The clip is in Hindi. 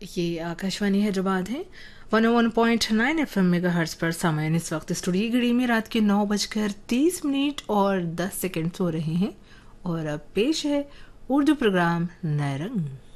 ये आकाशवाणी हैदराबाद है 101.9 एफएम मेगाहर्ट्ज़ पर समय इस वक्त स्टूडियो घड़ी में रात के 9:30 और 10 सेकंड हो रहे हैं और अब पेश है उर्दू प्रोग्राम नए रंग।